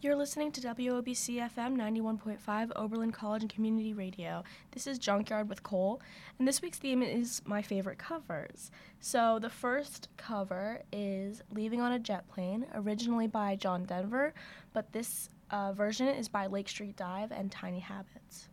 You're listening to WOBC FM 91.5 Oberlin College and Community Radio. This is Junkyard with Cole, and this week's theme is my favorite covers. So the first cover is Leaving on a Jet Plane, originally by John Denver, but this version is by Lake Street Dive and Tiny Habits.